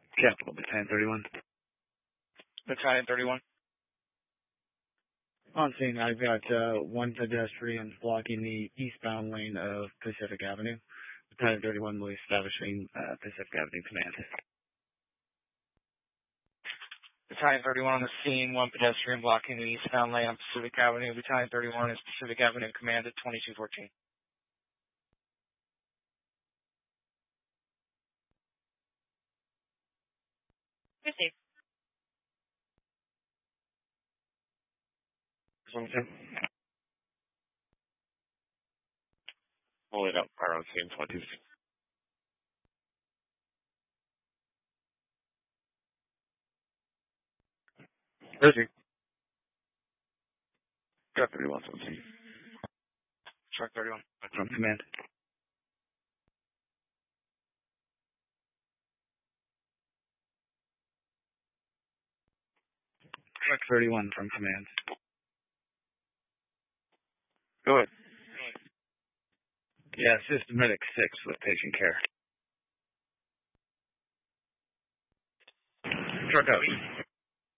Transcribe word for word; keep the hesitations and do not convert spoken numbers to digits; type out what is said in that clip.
Capital, Battalion thirty-one. Battalion thirty-one. On scene, I've got uh, one pedestrian blocking the eastbound lane of Pacific Avenue. Battalion thirty-one will be establishing uh, Pacific Avenue Command. Battalion thirty-one on the scene, one pedestrian blocking the eastbound lane on Pacific Avenue. Battalion thirty-one is Pacific Avenue Command at twenty-two fourteen. Received. Pull it up, fire on scene twenty. Received. Truck thirty-one on scene. Truck thirty-one. From Command. Truck thirty-one from Command. Go ahead. Yeah, System Medic six with patient care. Truck out.